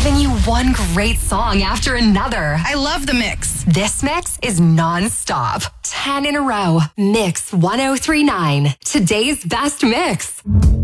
giving you one great song after another. I love the mix. This mix is non-stop. 10 in a row. Mix 1039. Today's best mix.